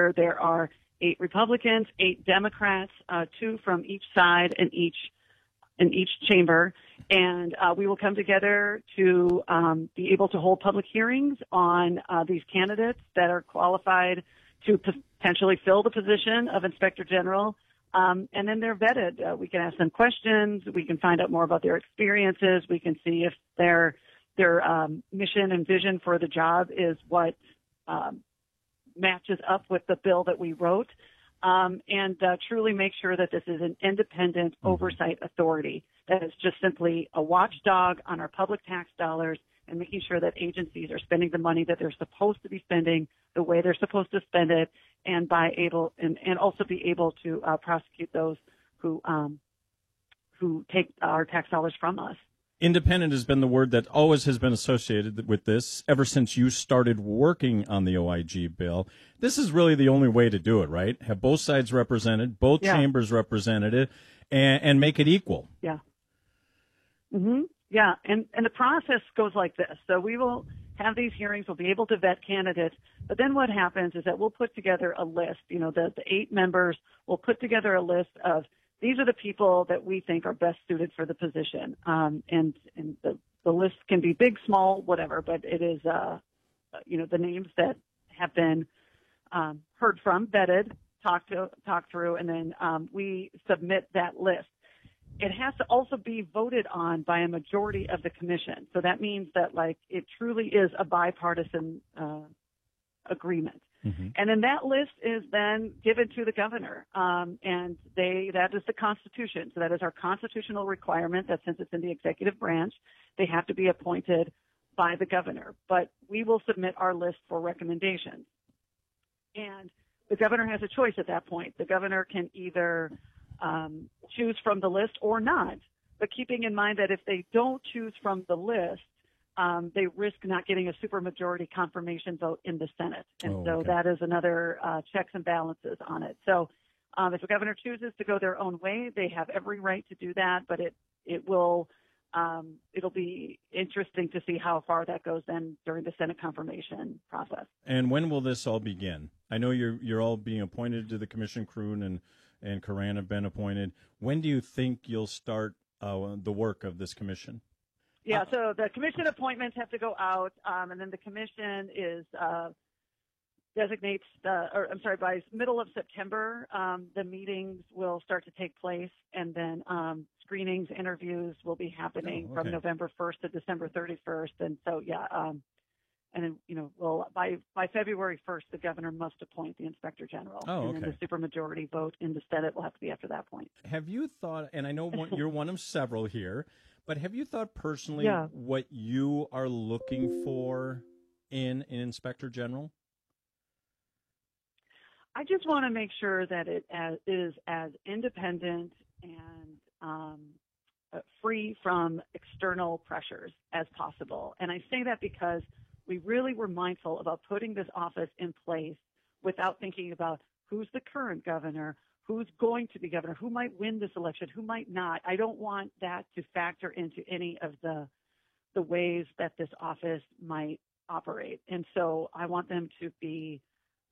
where there are 8 Republicans, 8 Democrats, 2 from each side in each chamber, and we will come together to be able to hold public hearings on these candidates that are qualified to potentially fill the position of Inspector General. And then they're vetted. We can ask them questions. We can find out more about their experiences. We can see if their mission and vision for the job is what matches up with the bill that we wrote, and truly make sure that this is an independent oversight authority that is just simply a watchdog on our public tax dollars and making sure that agencies are spending the money that they're supposed to be spending the way they're supposed to spend it, and also be able to prosecute those who take our tax dollars from us. Independent has been the word that always has been associated with this ever since you started working on the OIG bill. This is really the only way to do it, right? Have both sides represented, both chambers represented, and make it equal. Yeah. Mm-hmm. Yeah, and the process goes like this. So we will have these hearings. We'll be able to vet candidates. But then what happens is that we'll put together a list. The 8 members will put together a list of these are the people that we think are best suited for the position. And the list can be big, small, whatever, but it is, the names that have been heard from, vetted, talked through, and then we submit that list. It has to also be voted on by a majority of the commission. So that means that, it truly is a bipartisan agreement. Mm-hmm. And then that list is then given to the governor, and that is the Constitution. So that is our constitutional requirement that since it's in the executive branch, they have to be appointed by the governor. But we will submit our list for recommendations. And the governor has a choice at that point. The governor can either choose from the list or not, but keeping in mind that if they don't choose from the list, they risk not getting a supermajority confirmation vote in the Senate. And so that is another checks and balances on it. So if the governor chooses to go their own way, they have every right to do that, but it'll be interesting to see how far that goes then during the Senate confirmation process. And when will this all begin? I know you're all being appointed to the commission. Kroon and Coran have been appointed. When do you think you'll start the work of this commission? Yeah, so the commission appointments have to go out, and then the commission designates by middle of September, the meetings will start to take place, and then screenings, interviews will be happening from November 1st to December 31st. And so, and then, by February 1st, the governor must appoint the Inspector General. And then the supermajority vote in the Senate will have to be after that point. Have you thought, and I know you're one of several here, but have you thought personally what you are looking for in an Inspector General? I just want to make sure that it is as independent and free from external pressures as possible. And I say that because we really were mindful about putting this office in place without thinking about who's the current governor, who's going to be governor, who might win this election, who might not. I don't want that to factor into any of the ways that this office might operate. And so I want them to be,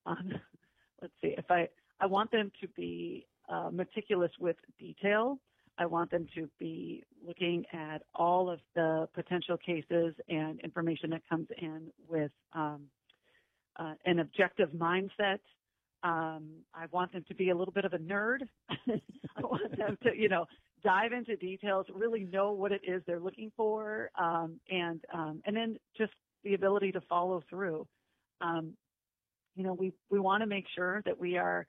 I want them to be meticulous with detail. I want them to be looking at all of the potential cases and information that comes in with an objective mindset. I want them to be a little bit of a nerd. I want them to, dive into details, really know what it is they're looking for, and then just the ability to follow through. We want to make sure that we are,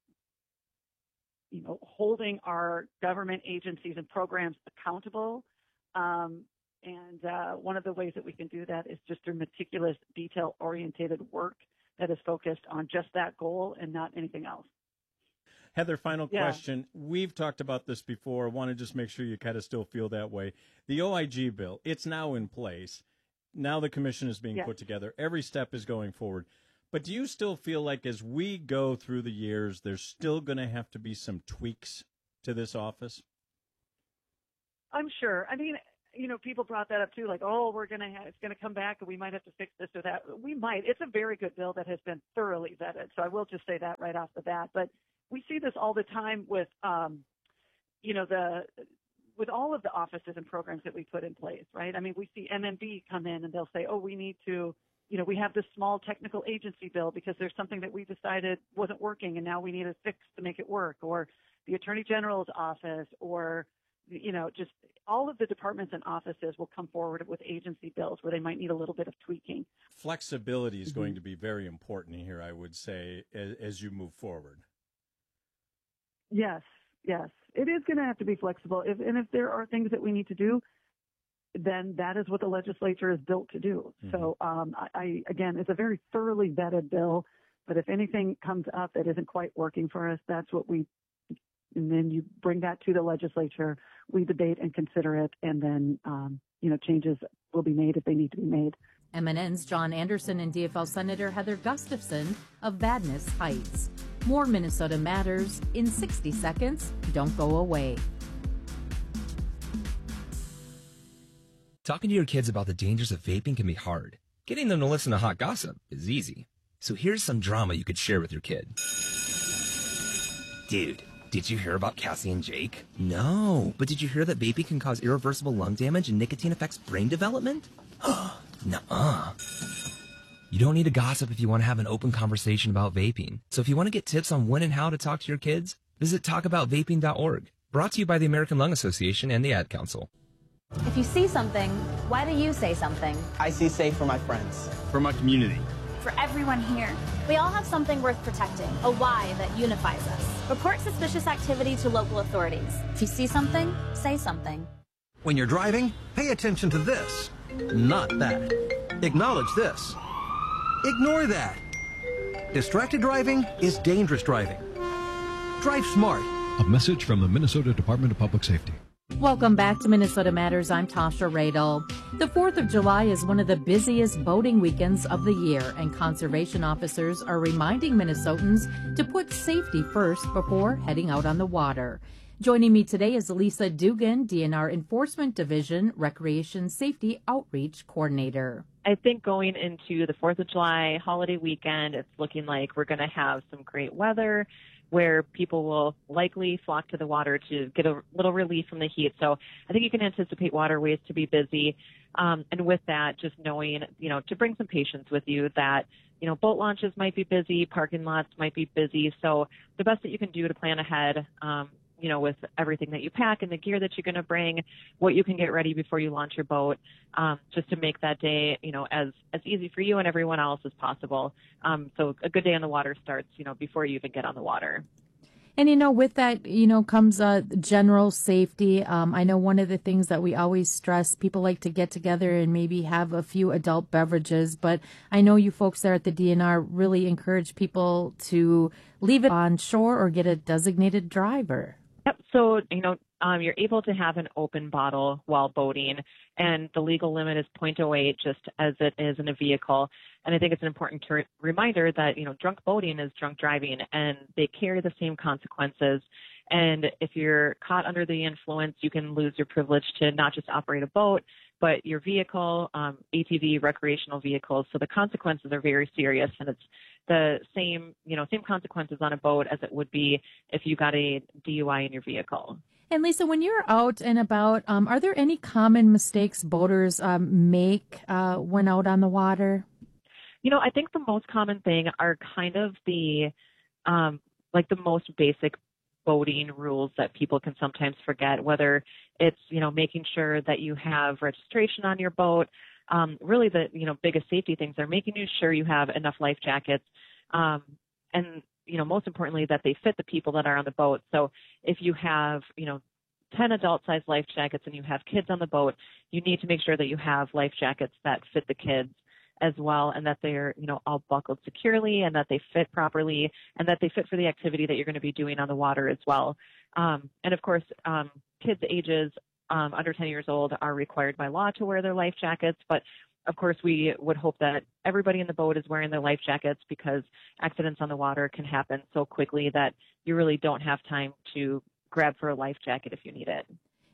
holding our government agencies and programs accountable. And one of the ways that we can do that is just through meticulous, detail-oriented work that is focused on just that goal and not anything else. Heather, final question. We've talked about this before. I want to just make sure you kind of still feel that way. The OIG bill, it's now in place. Now the commission is being put together. Every step is going forward. But do you still feel like as we go through the years, there's still going to have to be some tweaks to this office? I'm sure. I mean, people brought that up too, like, oh, it's going to come back and we might have to fix this or that. We might. It's a very good bill that has been thoroughly vetted. So I will just say that right off the bat. But we see this all the time with, with all of the offices and programs that we put in place, right? I mean, we see MMB come in and they'll say, oh, we need to, we have this small technical agency bill because there's something that we decided wasn't working and now we need a fix to make it work, or the Attorney General's office, or, just all of the departments and offices will come forward with agency bills where they might need a little bit of tweaking. Flexibility is going to be very important here, I would say, as you move forward. Yes. It is going to have to be flexible. If there are things that we need to do, then that is what the legislature is built to do. Mm-hmm. So, again, it's a very thoroughly vetted bill, but if anything comes up that isn't quite working for us, and then you bring that to the legislature, we debate and consider it, and then, changes will be made if they need to be made. MNN's John Anderson and DFL Senator Heather Gustafson of Vadnais Heights. More Minnesota Matters in 60 seconds. Don't go away. Talking to your kids about the dangers of vaping can be hard. Getting them to listen to hot gossip is easy. So here's some drama you could share with your kid. Dude, did you hear about Cassie and Jake? No, but did you hear that vaping can cause irreversible lung damage and nicotine affects brain development? Nuh-uh. You don't need to gossip if you want to have an open conversation about vaping. So if you want to get tips on when and how to talk to your kids, visit talkaboutvaping.org. Brought to you by the American Lung Association and the Ad Council. If you see something, why do you say something? I see safe for my friends. For my community. For everyone here. We all have something worth protecting, a why that unifies us. Report suspicious activity to local authorities. If you see something, say something. When you're driving, pay attention to this, not that. Acknowledge this. Ignore that. Distracted driving is dangerous driving. Drive smart. A message from the Minnesota Department of Public Safety. Welcome back to Minnesota Matters. I'm Tasha Radel. The 4th of July is one of the busiest boating weekends of the year, and conservation officers are reminding Minnesotans to put safety first before heading out on the water. Joining me today is Lisa Dugan, DNR Enforcement Division Recreation Safety Outreach Coordinator. I think going into the 4th of July holiday weekend, it's looking like we're going to have some great weather where people will likely flock to the water to get a little relief from the heat. So I think you can anticipate waterways to be busy. And with that, just knowing, to bring some patience with you that, boat launches might be busy, parking lots might be busy. So the best that you can do to plan ahead, with everything that you pack and the gear that you're going to bring, what you can get ready before you launch your boat, just to make that day, as easy for you and everyone else as possible. So a good day on the water starts, before you even get on the water. And, with that, comes general safety. I know one of the things that we always stress, people like to get together and maybe have a few adult beverages, but I know you folks there at the DNR really encourage people to leave it on shore or get a designated driver. Yep. So, you're able to have an open bottle while boating, and the legal limit is 0.08, just as it is in a vehicle. And I think it's an important reminder that, drunk boating is drunk driving, and they carry the same consequences. And if you're caught under the influence, you can lose your privilege to not just operate a boat, but your vehicle, ATV, recreational vehicles. So the consequences are very serious, and it's the same consequences on a boat as it would be if you got a DUI in your vehicle. And Lisa, when you're out and about, are there any common mistakes boaters make when out on the water? I think the most common thing are kind of the most basic boating rules that people can sometimes forget, whether it's, making sure that you have registration on your boat. Really the, biggest safety things are making sure you have enough life jackets. And, most importantly, that they fit the people that are on the boat. So if you have, 10 adult-sized life jackets and you have kids on the boat, you need to make sure that you have life jackets that fit the kids as well, and that they're, all buckled securely, and that they fit properly, and that they fit for the activity that you're going to be doing on the water as well. And of course, kids ages under 10 years old are required by law to wear their life jackets, but of course, we would hope that everybody in the boat is wearing their life jackets, because accidents on the water can happen so quickly that you really don't have time to grab for a life jacket if you need it.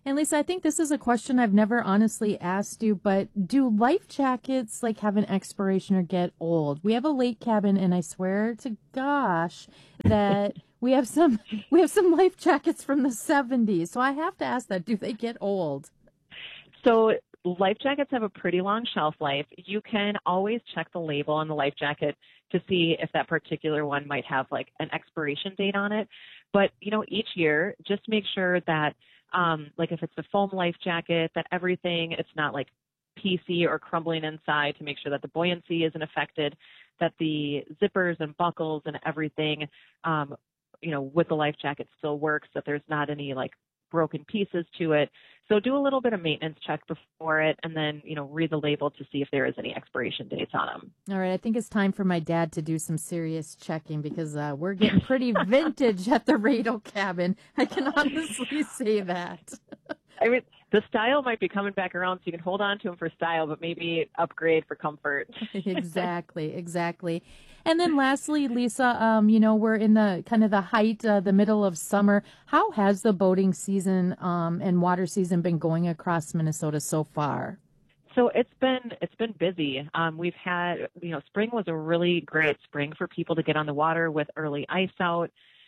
And Lisa, I think this is a question I've never honestly asked you, but do life jackets like have an expiration or get old? We have a lake cabin, and I swear to gosh that we have some life jackets from the 70s. So I have to ask that, do they get old? So life jackets have a pretty long shelf life. You can always check the label on the life jacket to see if that particular one might have like an expiration date on it. But, each year, just make sure that, like if it's a foam life jacket, that everything, it's not like PC or crumbling inside, to make sure that the buoyancy isn't affected, that the zippers and buckles and everything, with the life jacket still works, that there's not any like broken pieces to it. So do a little bit of maintenance check before it, and then, read the label to see if there is any expiration dates on them. All right. I think it's time for my dad to do some serious checking, because we're getting pretty vintage at the Radel cabin. I can honestly say that. I mean, the style might be coming back around, so you can hold on to them for style, but maybe upgrade for comfort. Exactly. And then lastly, Lisa, we're in the kind of the height, the middle of summer. How has the boating season and water season been going across Minnesota so far? So it's been busy. We've had, spring was a really great spring for people to get on the water with early ice out.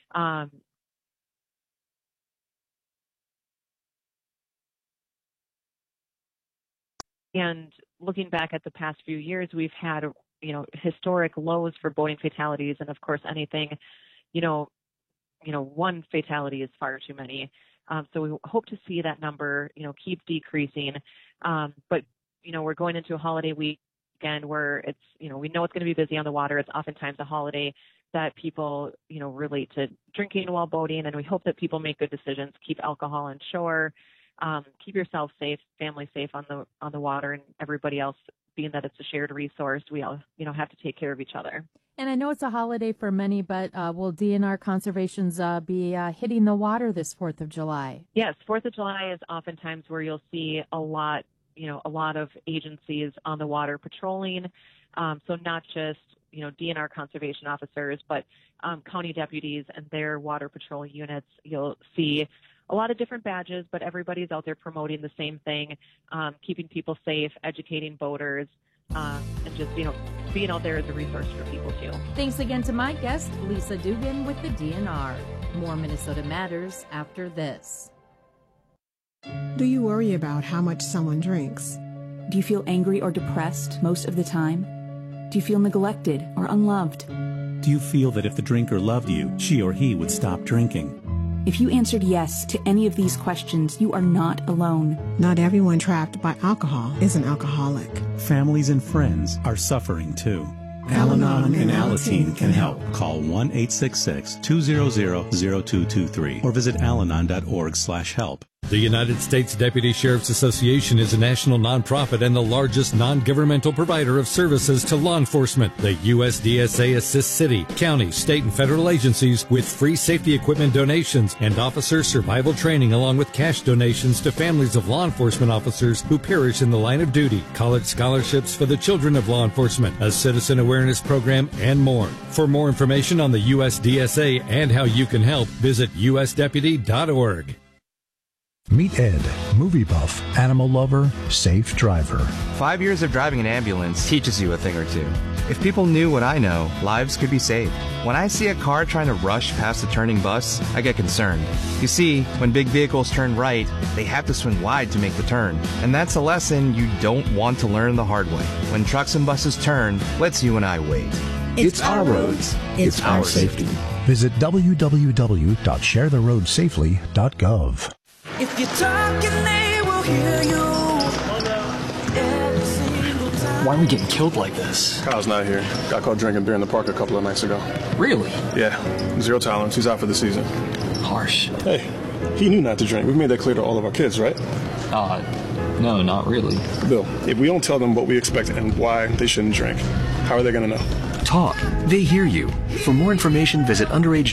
And looking back at the past few years, we've had, historic lows for boating fatalities. And of course, anything, one fatality is far too many. So we hope to see that number, keep decreasing. But, we're going into a holiday weekend where it's, we know it's going to be busy on the water. It's oftentimes a holiday that people, relate to drinking while boating. And we hope that people make good decisions, keep alcohol on shore. Keep yourself safe, family safe on the water, and everybody else, being that it's a shared resource, we all, have to take care of each other. And I know it's a holiday for many, but will DNR Conservations be hitting the water this 4th of July? Yes, 4th of July is oftentimes where you'll see a lot of agencies on the water patrolling. So not just, DNR conservation officers, but county deputies and their water patrol units. You'll see a lot of different badges, but everybody's out there promoting the same thing, keeping people safe, educating boaters, and just, being out there as a resource for people too. Thanks again to my guest, Lisa Dugan with the DNR. More Minnesota Matters after this. Do you worry about how much someone drinks? Do you feel angry or depressed most of the time? Do you feel neglected or unloved? Do you feel that if the drinker loved you, she or he would stop drinking? If you answered yes to any of these questions, you are not alone. Not everyone trapped by alcohol is an alcoholic. Families and friends are suffering too. Al-Anon and Alateen can help. Call 1-866-200-0223 or visit alanon.org/help. The United States Deputy Sheriff's Association is a national nonprofit and the largest non-governmental provider of services to law enforcement. The USDSA assists city, county, state, and federal agencies with free safety equipment donations and officer survival training, along with cash donations to families of law enforcement officers who perish in the line of duty, college scholarships for the children of law enforcement, a citizen awareness program, and more. For more information on the USDSA and how you can help, visit usdeputy.org. Meet Ed, movie buff, animal lover, safe driver. 5 years of driving an ambulance teaches you a thing or two. If people knew what I know, lives could be saved. When I see a car trying to rush past a turning bus, I get concerned. You see, when big vehicles turn right, they have to swing wide to make the turn. And that's a lesson you don't want to learn the hard way. When trucks and buses turn, let's you and I wait. It's our roads. It's our safety. Visit www.sharetheroadsafely.gov. If you're talking, they will hear you. Why are we getting killed like this? Kyle's not here. Got caught drinking beer in the park a couple of nights ago. Really? Yeah. 0 tolerance. He's out for the season. Harsh. Hey, he knew not to drink. We've made that clear to all of our kids, right? No, not really. Bill, if we don't tell them what we expect and why they shouldn't drink, how are they going to know? Talk. They hear you. For more information, visit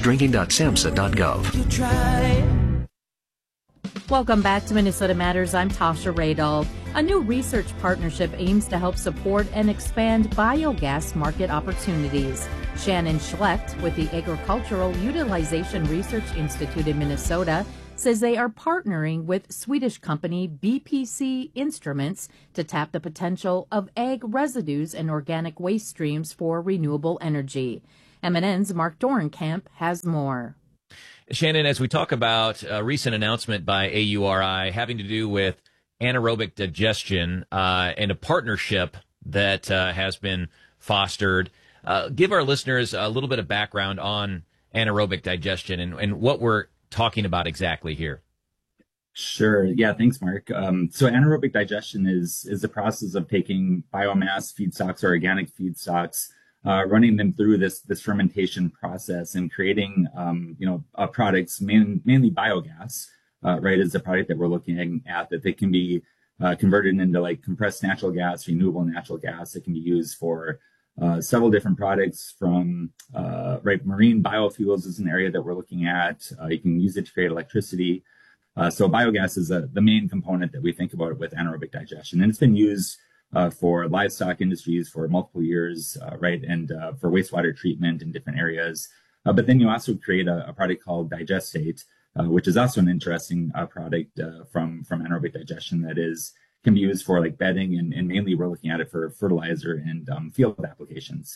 underagedrinking.samhsa.gov. Welcome back to Minnesota Matters. I'm Tasha Radel. A new research partnership aims to help support and expand biogas market opportunities. Shannon Schlecht with the Agricultural Utilization Research Institute in Minnesota says they are partnering with Swedish company BPC Instruments to tap the potential of ag residues and organic waste streams for renewable energy. MNN's Mark Dorenkamp has more. Shannon, as we talk about a recent announcement by AURI having to do with anaerobic digestion and a partnership that has been fostered, give our listeners a little bit of background on anaerobic digestion and what we're talking about exactly here. Sure. Yeah, thanks, Mark. So anaerobic digestion is the process of taking biomass feedstocks or organic feedstocks, running them through this fermentation process and creating, products, mainly biogas, right, is the product that we're looking at, that they can be converted into like compressed natural gas, renewable natural gas that can be used for several different products from, marine biofuels is an area that we're looking at. You can use it to create electricity. So biogas is the main component that we think about with anaerobic digestion. And it's been used for livestock industries for multiple years, and for wastewater treatment in different areas. But then you also create a product called Digestate, which is also an interesting product from anaerobic digestion that can be used for like bedding, and mainly we're looking at it for fertilizer and field applications.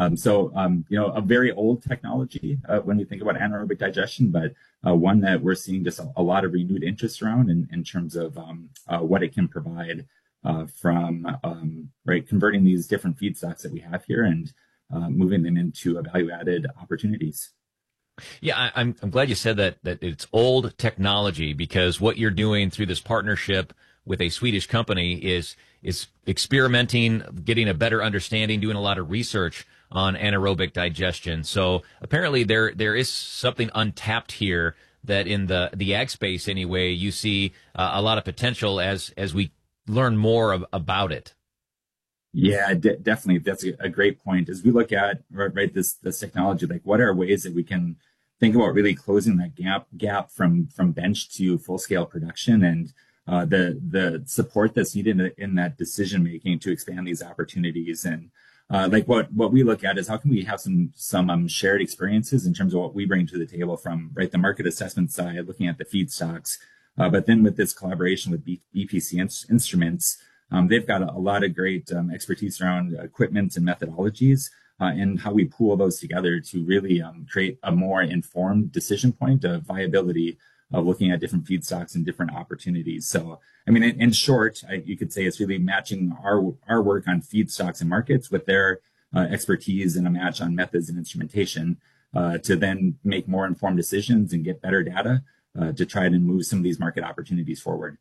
A very old technology when we think about anaerobic digestion, but one that we're seeing just a lot of renewed interest around in terms of what it can provide from converting these different feedstocks that we have here and moving them into value-added opportunities. Yeah, I'm glad you said that it's old technology, because what you're doing through this partnership with a Swedish company is experimenting, getting a better understanding, doing a lot of research on anaerobic digestion. So apparently there is something untapped here that in the ag space anyway, you see a lot of potential as we learn more about it. Yeah, definitely. That's a great point. As we look at this technology, like what are ways that we can think about really closing that gap from bench to full scale production, and the support that's needed in that decision making to expand these opportunities. And what we look at is how can we have some shared experiences in terms of what we bring to the table from the market assessment side, looking at the feedstocks, but then with this collaboration with BPC Instruments. They've got a lot of great expertise around equipment and methodologies, and how we pool those together to really create a more informed decision point of viability of looking at different feedstocks and different opportunities. So, I mean, in short, you could say it's really matching our work on feedstocks and markets with their expertise and a match on methods and instrumentation to then make more informed decisions and get better data to try to move some of these market opportunities forward.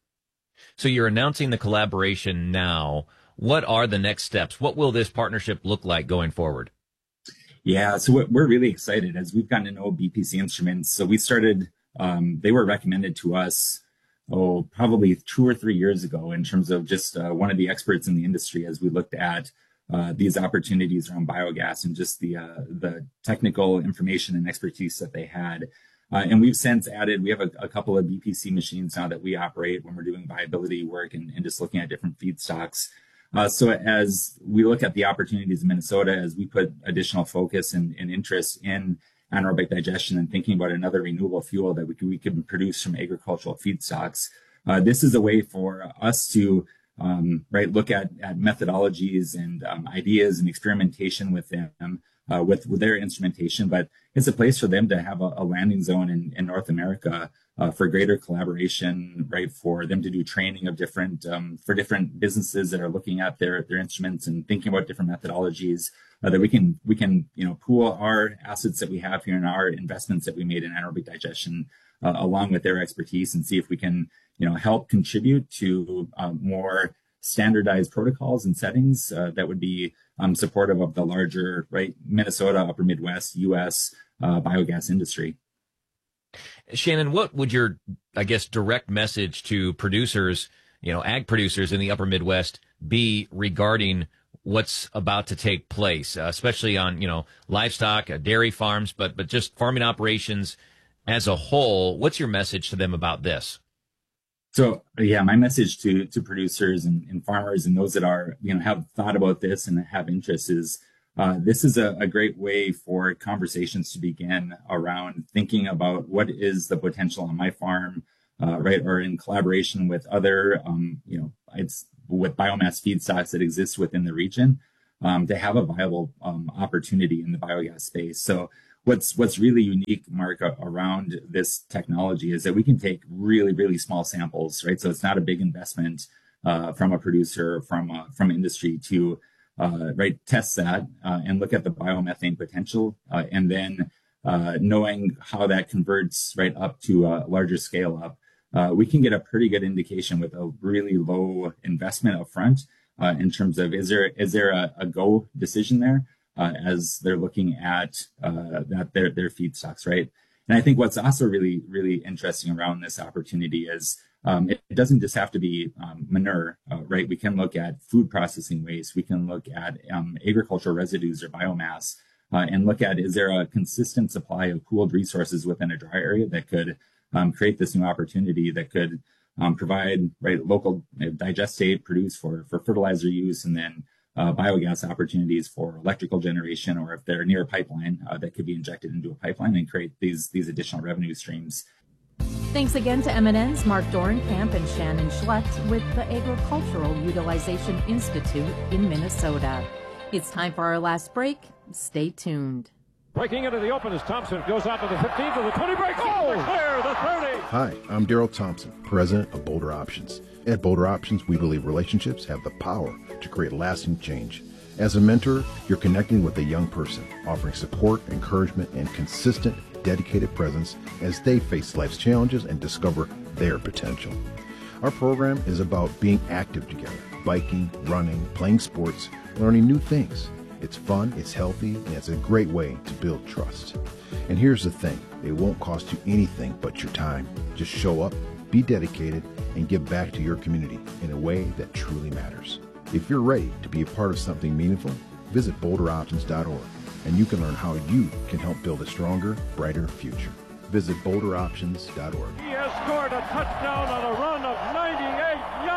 So you're announcing the collaboration now. What are the next steps? What will this partnership look like going forward? Yeah, so we're really excited as we've gotten to know BPC Instruments. So we started, they were recommended to us, probably 2 or 3 years ago in terms of just one of the experts in the industry as we looked at these opportunities around biogas and just the technical information and expertise that they had. And we've since added, we have a couple of BPC machines now that we operate when we're doing viability work and just looking at different feedstocks. So as we look at the opportunities in Minnesota, as we put additional focus and interest in anaerobic digestion and thinking about another renewable fuel that we can produce from agricultural feedstocks, this is a way for us to look at methodologies and ideas and experimentation with them. With their instrumentation, but it's a place for them to have a landing zone in North America for greater collaboration, for them to do training of different businesses that are looking at their instruments and thinking about different methodologies that we can pool our assets that we have here and our investments that we made in anaerobic digestion along with their expertise and see if we can help contribute to more standardized protocols and settings that would be supportive of the larger, Minnesota, upper Midwest, U.S. Biogas industry. Shannon, what would your, direct message to producers, ag producers in the upper Midwest be regarding what's about to take place, especially on, livestock, dairy farms, but just farming operations as a whole? What's your message to them about this? So, yeah, my message to producers and farmers and those that are, have thought about this and have interest is This is a great way for conversations to begin around thinking about what is the potential on my farm, right, or in collaboration with other, with biomass feedstocks that exist within the region, to have a viable opportunity in the biogas space. So what's really unique, Mark, around this technology is that we can take really, really small samples, right? So it's not a big investment from a producer, from industry to test that and look at the biomethane potential, and then knowing how that converts right up to a larger scale up, we can get a pretty good indication with a really low investment up front in terms of is there a go decision there as they're looking at their feedstocks, right? And I think what's also really, really interesting around this opportunity is it doesn't just have to be manure, right? We can look at food processing waste. We can look at agricultural residues or biomass and look at, is there a consistent supply of pooled resources within a dry area that could create this new opportunity that could provide local digestate produced for fertilizer use, and then biogas opportunities for electrical generation, or if they're near a pipeline that could be injected into a pipeline and create these additional revenue streams. Thanks again to MNN's Mark Dorenkamp and Shannon Schlett with the Agricultural Utilization Institute in Minnesota. It's time for our last break. Stay tuned. Breaking into the open as Thompson goes out to the 15th, to the 20, breaks, clear, the 30. Hi, I'm Daryl Thompson, president of Boulder Options. At Boulder Options, we believe relationships have the power to create lasting change. As a mentor, you're connecting with a young person, offering support, encouragement, and consistent, dedicated presence as they face life's challenges and discover their potential. Our program is about being active together, biking, running, playing sports, learning new things. It's fun, it's healthy, and it's a great way to build trust. And here's the thing, it won't cost you anything but your time. Just show up, be dedicated, and give back to your community in a way that truly matters. If you're ready to be a part of something meaningful, visit boulderoptions.org, and you can learn how you can help build a stronger, brighter future. Visit boulderoptions.org. He has scored a touchdown on a run of 98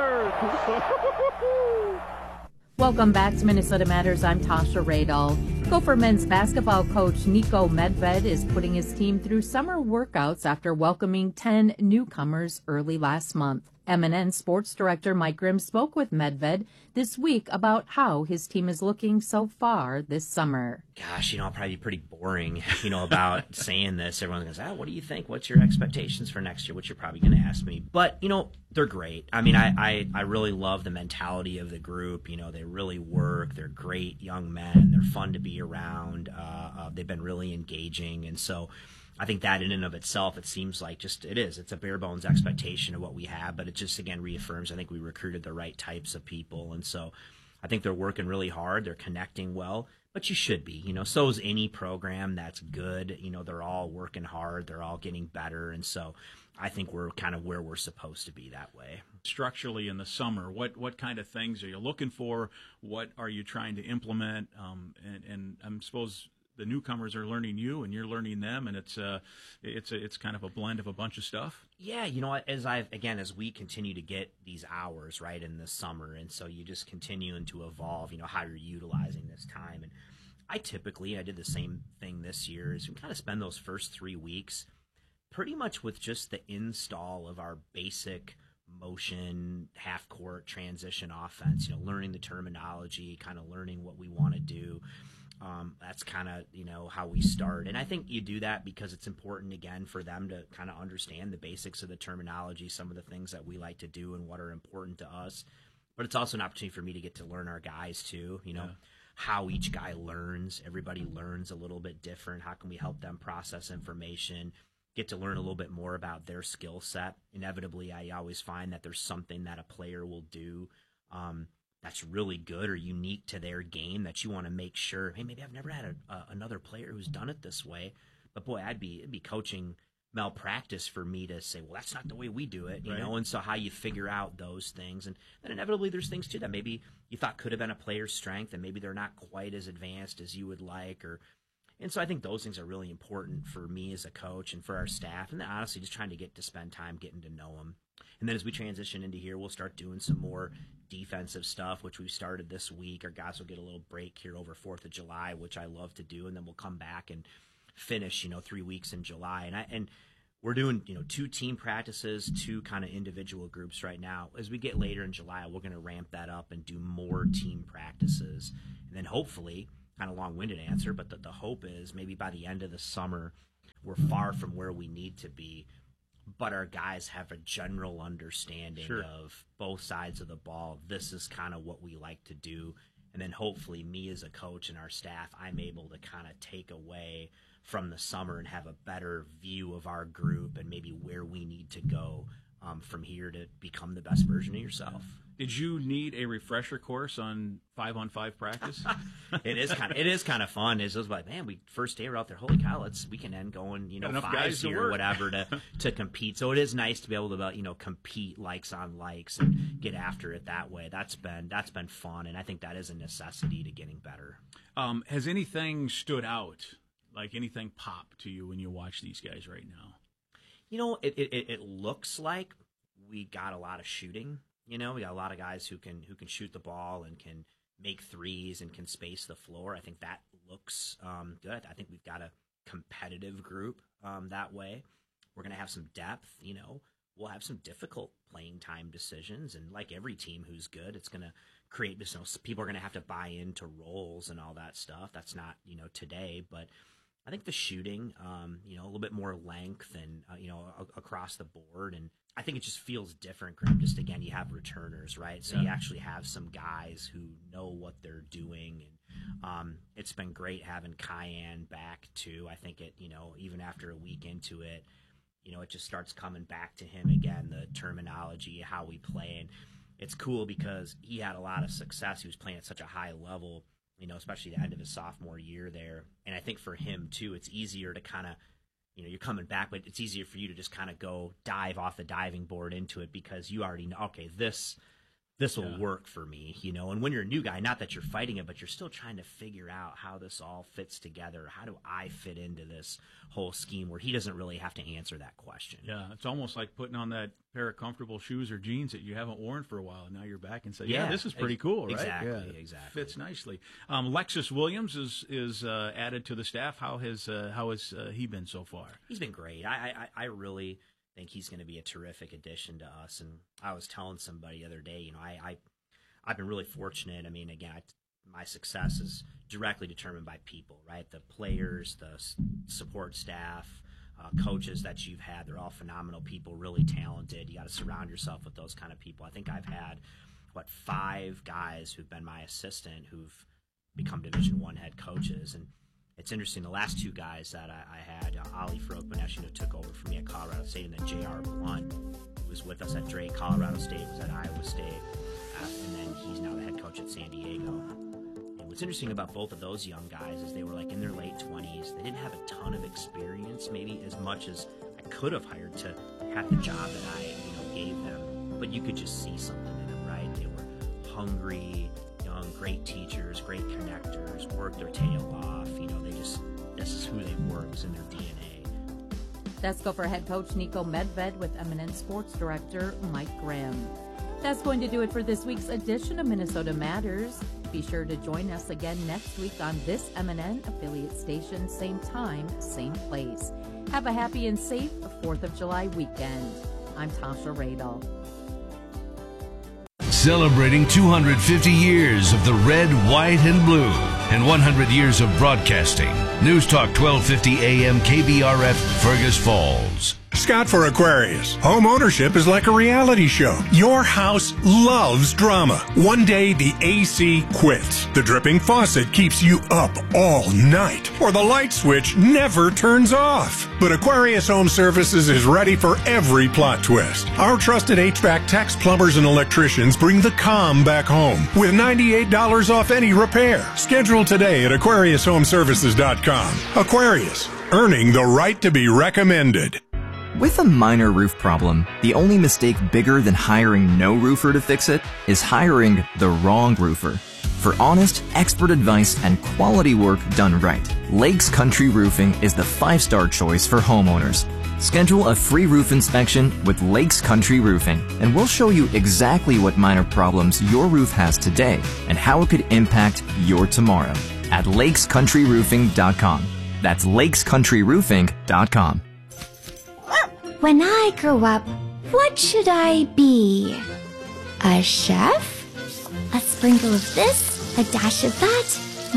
yards. Welcome back to Minnesota Matters. I'm Tasha Radel. Gopher men's basketball coach Niko Medved is putting his team through summer workouts after welcoming 10 newcomers early last month. MNN Sports Director Mike Grimm spoke with Medved this week about how his team is looking so far this summer. Gosh, I'll probably be pretty boring, about saying this. Everyone's going to say, what do you think? What's your expectations for next year? Which you're probably going to ask me. But, they're great. I mean, I really love the mentality of the group. They really work. They're great young men. They're fun to be around. They've been really engaging. And so I think that in and of itself, it seems like it's a bare bones expectation of what we have, but it just, again, reaffirms, I think we recruited the right types of people. And so I think they're working really hard. They're connecting well, but you should be, so is any program that's good. They're all working hard. They're all getting better. And so I think we're kind of where we're supposed to be that way. Structurally in the summer, what kind of things are you looking for? What are you trying to implement? And I suppose the newcomers are learning you and you're learning them, and it's kind of a blend of a bunch of stuff. Yeah, as we continue to get these hours right in the summer, and so you just continuing to evolve, how you're utilizing this time. And I did the same thing this year, is we kind of spend those first 3 weeks pretty much with just the install of our basic motion half court transition offense, learning the terminology, kind of learning what we want to do. That's kind of, how we start. And I think you do that because it's important, again, for them to kind of understand the basics of the terminology, some of the things that we like to do and what are important to us. But it's also an opportunity for me to get to learn our guys too, how each guy learns. Everybody learns a little bit different. How can we help them process information, get to learn a little bit more about their skill set? Inevitably, I always find that there's something that a player will do that's really good or unique to their game that you want to make sure, hey, maybe I've never had another player who's done it this way. But boy, it'd be coaching malpractice for me to say, well, that's not the way we do it, you know? And so how you figure out those things. And then inevitably there's things too that maybe you thought could have been a player's strength and maybe they're not quite as advanced as you would like, And so I think those things are really important for me as a coach and for our staff. And then honestly, just trying to get to spend time getting to know them. And then as we transition into here, we'll start doing some more defensive stuff, which we've started this week. Our guys will get a little break here over 4th of July, which I love to do. And then we'll come back and finish, 3 weeks in July. And we're doing, 2 team practices, 2 kind of individual groups right now. As we get later in July, we're going to ramp that up and do more team practices. And then hopefully, kind of long-winded answer, but the hope is maybe by the end of the summer, we're far from where we need to be, but our guys have a general understanding of both sides of the ball. This is kind of what we like to do. And then hopefully me as a coach and our staff, I'm able to kind of take away from the summer and have a better view of our group and maybe where we need to go from here to become the best version of yourself. Did you need a refresher course on 5-on-5 practice? It is kind of fun. It was like, man, first day we're out there. Holy cow, we can end going, fives here or whatever to compete. So it is nice to be able to, compete likes on likes and get after it that way. That's been fun, and I think that is a necessity to getting better. Has anything stood out, like anything pop to you when you watch these guys right now? It looks like we got a lot of shooting. We got a lot of guys who can shoot the ball and can make threes and can space the floor. I think that looks good. I think we've got a competitive group that way. We're going to have some depth. We'll have some difficult playing time decisions. And like every team who's good, it's going to create people are going to have to buy into roles and all that stuff. That's not, today. But I think the shooting, a little bit more length and, across the board. And I think it just feels different, Grim. Just, again, you have returners, right? So you actually have some guys who know what they're doing. And it's been great having Cayenne back, too. I think it, even after a week into it, it just starts coming back to him again, the terminology, how we play. And it's cool because he had a lot of success. He was playing at such a high level, especially the end of his sophomore year there. And I think for him, too, it's easier to kind of, you're coming back, but it's easier for you to just kind of go dive off the diving board into it because you already know, okay, this will work for me, And when you're a new guy, not that you're fighting it, but you're still trying to figure out how this all fits together. How do I fit into this whole scheme where he doesn't really have to answer that question? Yeah, it's almost like putting on that pair of comfortable shoes or jeans that you haven't worn for a while, and now you're back and say, yeah this is pretty cool, right? Exactly. Fits nicely. Lexus Williams is added to the staff. How has he been so far? He's been great. I really think he's going to be a terrific addition to us. And I was telling somebody the other day, I've been really fortunate. I mean, again, my success is directly determined by people, right? The players, the support staff, coaches that you've had, they're all phenomenal people, really talented. You got to surround yourself with those kind of people. I think I've had, 5 guys who've been my assistant who've become Division I head coaches. And it's interesting, the last 2 guys that I had, Ali Farouk-Benesh, took over for me at Colorado State, and then J.R. Blunt, who was with us at Drake, Colorado State, was at Iowa State, and then he's now the head coach at San Diego. And what's interesting about both of those young guys is they were in their late 20s. They didn't have a ton of experience, maybe as much as I could have hired to have the job that I gave them, but you could just see something in them, right? They were hungry, young, great teachers, great connectors, worked their tail off. This is who they were. It was in their DNA. That's Gopher head coach Nico Medved with M&N Sports Director Mike Graham. That's going to do it for this week's edition of Minnesota Matters. Be sure to join us again next week on this M&N affiliate station, same time, same place. Have a happy and safe 4th of July weekend. I'm Tasha Radel. Celebrating 250 years of the red, white, and blue and 100 years of broadcasting. News Talk 1250 AM KBRF, Fergus Falls. Scott for Aquarius. Home ownership is like a reality show. Your house loves drama. One day the AC quits. The dripping faucet keeps you up all night. Or the light switch never turns off. But Aquarius Home Services is ready for every plot twist. Our trusted HVAC techs, plumbers, and electricians bring the calm back home with $98 off any repair. Schedule today at AquariusHomeservices.com. Aquarius, earning the right to be recommended. With a minor roof problem, the only mistake bigger than hiring no roofer to fix it is hiring the wrong roofer. For honest, expert advice and quality work done right, Lakes Country Roofing is the 5-star choice for homeowners. Schedule a free roof inspection with Lakes Country Roofing, and we'll show you exactly what minor problems your roof has today and how it could impact your tomorrow at lakescountryroofing.com. That's lakescountryroofing.com. When I grow up, what should I be? A chef? A sprinkle of this, a dash of that?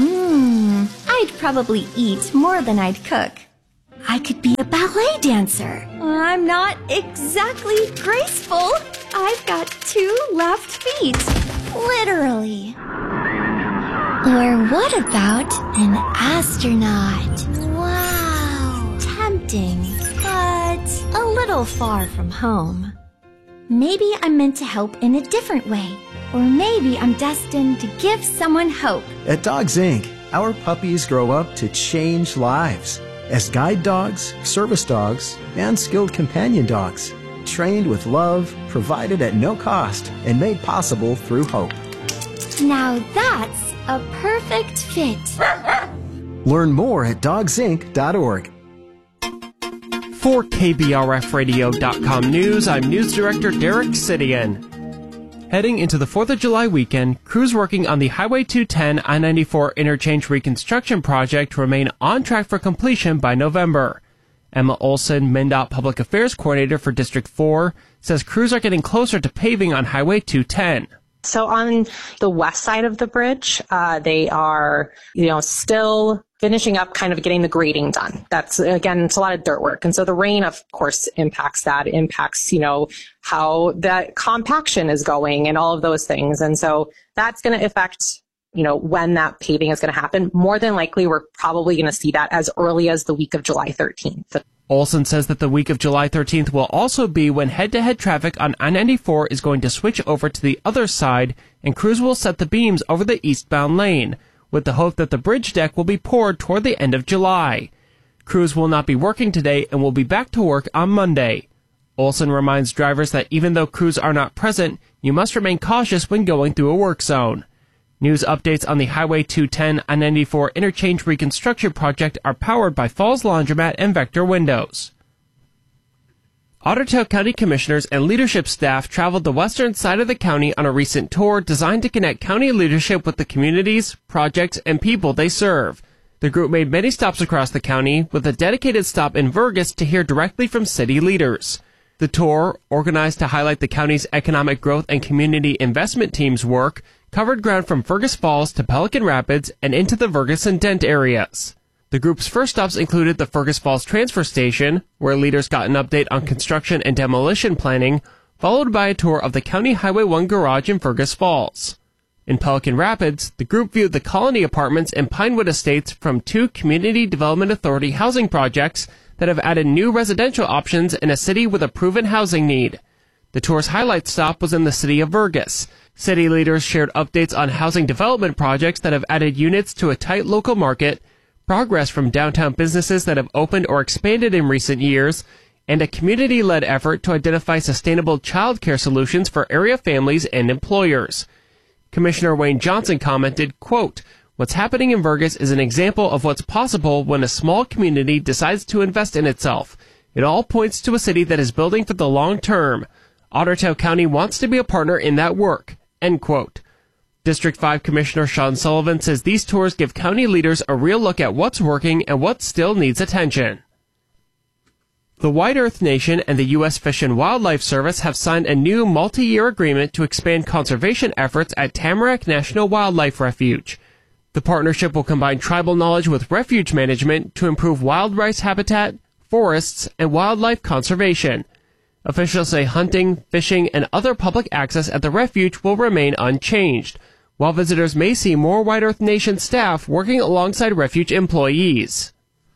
I'd probably eat more than I'd cook. I could be a ballet dancer. I'm not exactly graceful. I've got 2 left feet. Literally. Or what about an astronaut? Wow. Tempting, but a little far from home. Maybe I'm meant to help in a different way. Or maybe I'm destined to give someone hope. At Dogs Inc., our puppies grow up to change lives as guide dogs, service dogs, and skilled companion dogs, trained with love, provided at no cost, and made possible through hope. Now that's a perfect fit. Learn more at dogsinc.org. For KBRFradio.com News, I'm News Director Derek Sidian. Heading into the 4th of July weekend, crews working on the Highway 210 I-94 interchange reconstruction project remain on track for completion by November. Emma Olson, MnDOT Public Affairs Coordinator for District 4, says crews are getting closer to paving on Highway 210. So on the west side of the bridge, they are, still finishing up kind of getting the grading done. That's, again, it's a lot of dirt work. And so the rain, of course, impacts that. It impacts, how that compaction is going and all of those things. And so that's going to affect, when that paving is going to happen. More than likely, we're probably going to see that as early as the week of July 13th. Olson says that the week of July 13th will also be when head-to-head traffic on I-94 is going to switch over to the other side, and crews will set the beams over the eastbound lane, with the hope that the bridge deck will be poured toward the end of July. Crews will not be working today and will be back to work on Monday. Olson reminds drivers that even though crews are not present, you must remain cautious when going through a work zone. News updates on the Highway 210 I-94 interchange reconstruction project are powered by Falls Laundromat and Vector Windows. Otter Tail County commissioners and leadership staff traveled the western side of the county on a recent tour designed to connect county leadership with the communities, projects, and people they serve. The group made many stops across the county, with a dedicated stop in Vergas to hear directly from city leaders. The tour, organized to highlight the county's economic growth and community investment team's work, covered ground from Fergus Falls to Pelican Rapids and into the Vergas and Dent areas. The group's first stops included the Fergus Falls Transfer Station, where leaders got an update on construction and demolition planning, followed by a tour of the County Highway 1 garage in Fergus Falls. In Pelican Rapids, the group viewed the Colony Apartments and Pinewood Estates from 2 Community Development Authority housing projects that have added new residential options in a city with a proven housing need. The tour's highlight stop was in the city of Vergas. City leaders shared updates on housing development projects that have added units to a tight local market, progress from downtown businesses that have opened or expanded in recent years, and a community-led effort to identify sustainable child care solutions for area families and employers. Commissioner Wayne Johnson commented, quote, "What's happening in Vergas is an example of what's possible when a small community decides to invest in itself. It all points to a city that is building for the long term. Otter Tail County wants to be a partner in that work." End quote. District 5 Commissioner Sean Sullivan says these tours give county leaders a real look at what's working and what still needs attention. The White Earth Nation and the U.S. Fish and Wildlife Service have signed a new multi-year agreement to expand conservation efforts at Tamarack National Wildlife Refuge. The partnership will combine tribal knowledge with refuge management to improve wild rice habitat, forests, and wildlife conservation. Officials say hunting, fishing, and other public access at the refuge will remain unchanged, while visitors may see more White Earth Nation staff working alongside refuge employees.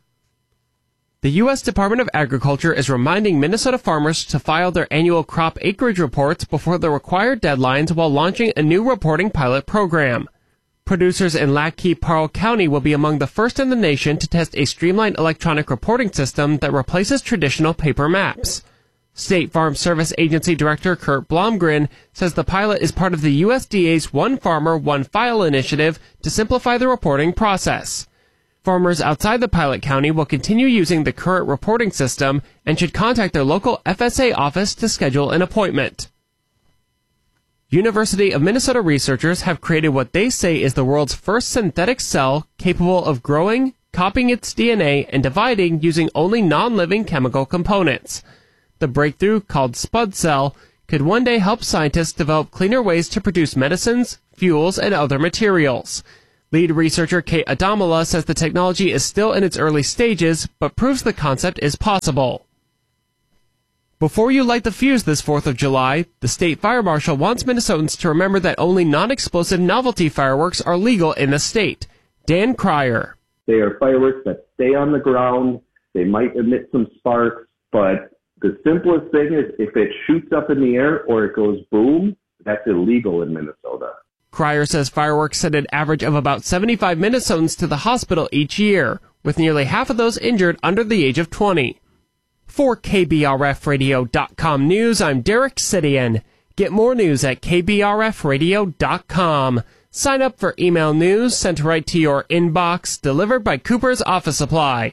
The U.S. Department of Agriculture is reminding Minnesota farmers to file their annual crop acreage reports before the required deadlines while launching a new reporting pilot program. Producers in Lac-Qui-Parle County will be among the first in the nation to test a streamlined electronic reporting system that replaces traditional paper maps. State Farm Service Agency Director Kurt Blomgren says the pilot is part of the USDA's One Farmer, One File initiative to simplify the reporting process. Farmers outside the pilot county will continue using the current reporting system and should contact their local FSA office to schedule an appointment. University of Minnesota researchers have created what they say is the world's first synthetic cell capable of growing, copying its DNA, and dividing using only non-living chemical components. The breakthrough, called Spud Cell, could one day help scientists develop cleaner ways to produce medicines, fuels, and other materials. Lead researcher Kate Adamala says the technology is still in its early stages, but proves the concept is possible. Before you light the fuse this 4th of July, the state fire marshal wants Minnesotans to remember that only non-explosive novelty fireworks are legal in the state. Dan Cryer. They are fireworks that stay on the ground. They might emit some sparks, but the simplest thing is if it shoots up in the air or it goes boom, that's illegal in Minnesota. Cryer says fireworks send an average of about 75 Minnesotans to the hospital each year, with nearly half of those injured under the age of 20. For KBRFradio.com News, I'm Derek Sidian. Get more news at KBRFradio.com. Sign up for email news sent right to your inbox, delivered by Cooper's Office Supply.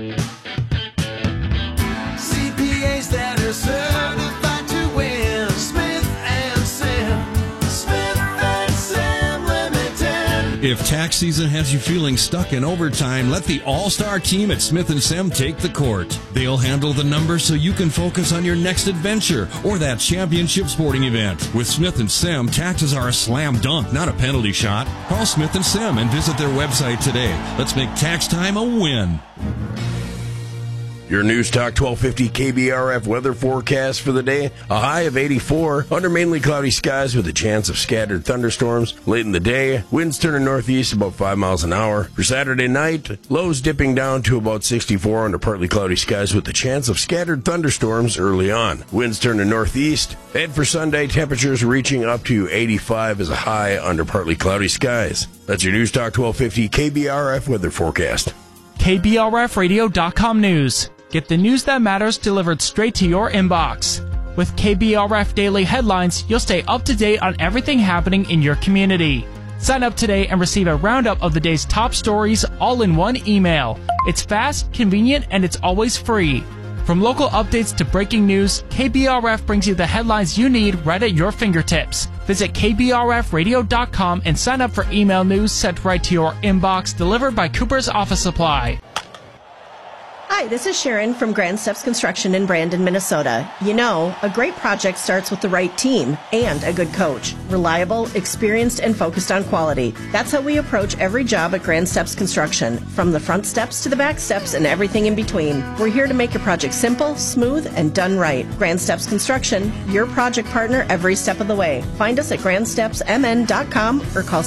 CPAs that are certified to win. Smith and Sam. Smith and Sam Limited. If tax season has you feeling stuck in overtime, let the all-star team at Smith & Sam take the court. They'll handle the numbers so you can focus on your next adventure or that championship sporting event. With Smith & Sam, taxes are a slam dunk, not a penalty shot. Call Smith & Sam and visit their website today. Let's make tax time a win. Your News Talk 1250 KBRF weather forecast for the day. A high of 84, under mainly cloudy skies with a chance of scattered thunderstorms late in the day. Winds turning northeast about 5 miles an hour. For Saturday night, lows dipping down to about 64 under partly cloudy skies with a chance of scattered thunderstorms early on. Winds turning northeast. And for Sunday, temperatures reaching up to 85 as a high under partly cloudy skies. That's your News Talk 1250 KBRF weather forecast. KBRFradio.com News. Get the news that matters delivered straight to your inbox. With KBRF Daily Headlines, you'll stay up to date on everything happening in your community. Sign up today and receive a roundup of the day's top stories all in one email. It's fast, convenient, and it's always free. From local updates to breaking news, KBRF brings you the headlines you need right at your fingertips. Visit KBRFradio.com and sign up for email news sent right to your inbox, delivered by Cooper's Office Supply. Hi, this is Sharon from Grand Steps Construction in Brandon, Minnesota. You know, a great project starts with the right team and a good coach. Reliable, experienced, and focused on quality. That's how we approach every job at Grand Steps Construction, from the front steps to the back steps and everything in between. We're here to make your project simple, smooth, and done right. Grand Steps Construction, your project partner every step of the way. Find us at grandstepsmn.com or call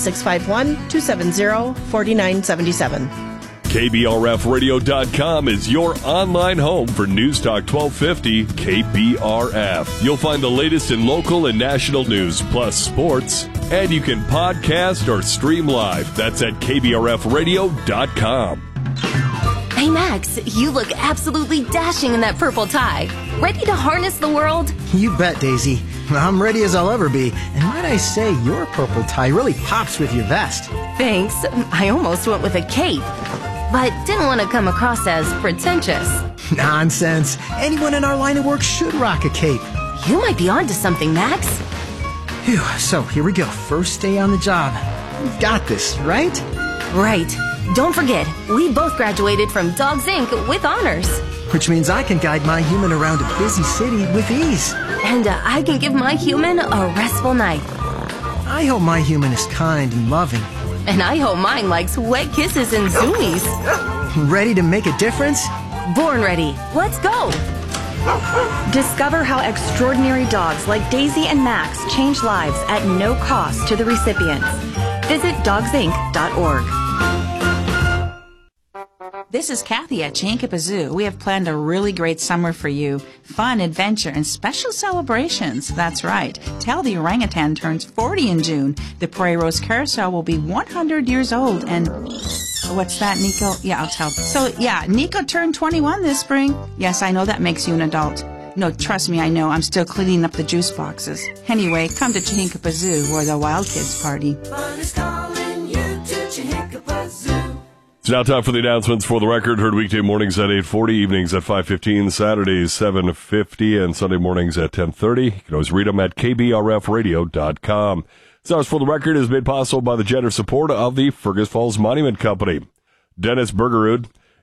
651-270-4977. KBRFradio.com is your online home for News Talk 1250 KBRF. You'll find the latest in local and national news, plus sports. And you can podcast or stream live. That's at KBRFradio.com. Hey, Max, you look absolutely dashing in that purple tie. Ready to harness the world? You bet, Daisy. I'm ready as I'll ever be. And might I say, your purple tie really pops with your vest. Thanks. I almost went with a cape, but didn't want to come across as pretentious. Nonsense. Anyone in our line of work should rock a cape. You might be onto something, Max. Phew, so here we go. First day on the job. We've got this, right? Right. Don't forget, we both graduated from Dogs Inc. with honors. Which means I can guide my human around a busy city with ease. And I can give my human a restful night. I hope my human is kind and loving. And I hope mine likes wet kisses and zoomies. Ready to make a difference? Born ready. Let's go. Discover how extraordinary dogs like Daisy and Max change lives at no cost to the recipients. Visit dogsinc.org. This is Kathy at Chankippa Zoo. We have planned a really great summer for you. Fun, adventure, and special celebrations. That's right. Tell the orangutan turns 40 in June. The Prairie Rose Carousel will be 100 years old. And what's that, Nico? Yeah, I'll tell. So, yeah, Nico turned 21 this spring. Yes, I know that makes you an adult. No, trust me, I know. I'm still cleaning up the juice boxes. Anyway, come to Chihinkapa Zoo or the Wild Kids Party. Fun is calling you to Chihinkapa Zoo. It's now time for the announcements for the record. Heard weekday mornings at 8:40, evenings at 5:15, Saturdays 7:50, and Sunday mornings at 10:30. You can always read them at kbrfradio.com. Stars for the record is made possible by the generous support of the Fergus Falls Monument Company. Dennis Bergerud,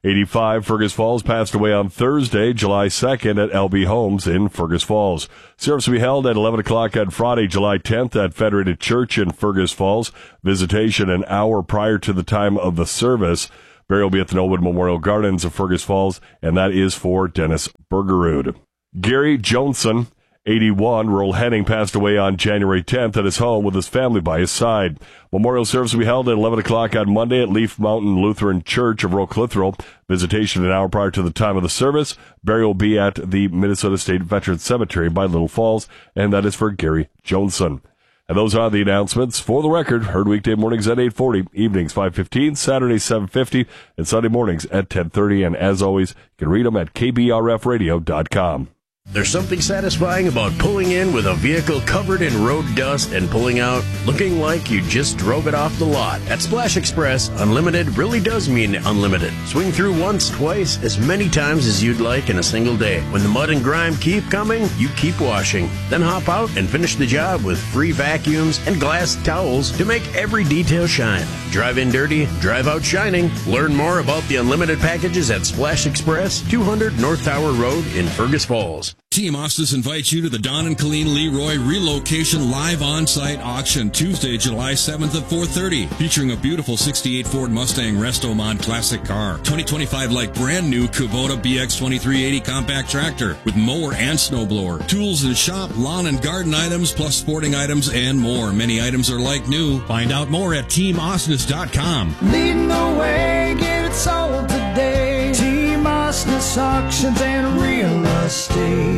85, Fergus Falls, passed away on Thursday, July 2nd at LB Homes in Fergus Falls. Service will be held at 11 o'clock on Friday, July 10th at Federated Church in Fergus Falls. Visitation an hour prior to the time of the service. Burial will be at the Knollwood Memorial Gardens of Fergus Falls, and that is for Dennis Bergerud. Gary Johnson, 81, rural Henning, passed away on January 10th at his home with his family by his side. Memorial service will be held at 11 o'clock on Monday at Leaf Mountain Lutheran Church of Royal Clitheroe. Visitation an hour prior to the time of the service. Burial will be at the Minnesota State Veterans Cemetery by Little Falls, and that is for Gary Johnson. And those are the announcements for the record. Heard weekday mornings at 8:40, evenings 5:15, Saturdays 7:50, and Sunday mornings at 10:30. And as always, you can read them at kbrfradio.com. There's something satisfying about pulling in with a vehicle covered in road dust and pulling out looking like you just drove it off the lot. At Splash Express, unlimited really does mean unlimited. Swing through once, twice, as many times as you'd like in a single day. When the mud and grime keep coming, you keep washing. Then hop out and finish the job with free vacuums and glass towels to make every detail shine. Drive in dirty, drive out shining. Learn more about the unlimited packages at Splash Express, 200 North Tower Road in Fergus Falls. Team Ostis invites you to the Don and Colleen Leroy Relocation Live On-Site Auction Tuesday, July 7th at 4:30, featuring a beautiful 68 Ford Mustang Resto-Mod Classic car, 2025 like brand new Kubota BX 2380 compact tractor with mower and snowblower, tools and shop, lawn and garden items, plus sporting items and more. Many items are like new. Find out more at teamostis.com. Leading the way, get it sold today. Team Ostis Auctions and Real Estate.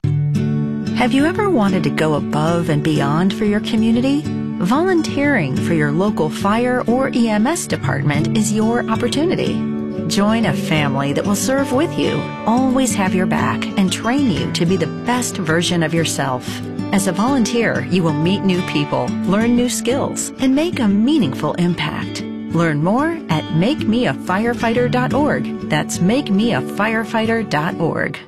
Have you ever wanted to go above and beyond for your community? Volunteering for your local fire or EMS department is your opportunity. Join a family that will serve with you, always have your back, and train you to be the best version of yourself. As a volunteer, you will meet new people, learn new skills, and make a meaningful impact. Learn more at makemeafirefighter.org. That's makemeafirefighter.org.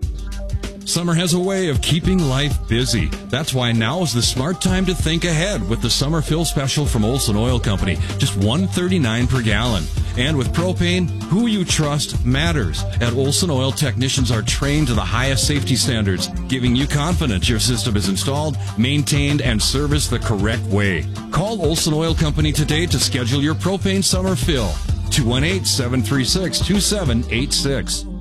Summer has a way of keeping life busy. That's why now is the smart time to think ahead with the summer fill special from Olson Oil Company, just $1.39 per gallon. And with propane, who you trust matters. At Olson Oil, technicians are trained to the highest safety standards, giving you confidence your system is installed, maintained, and serviced the correct way. Call Olson Oil Company today to schedule your propane summer fill. 218-736-2786.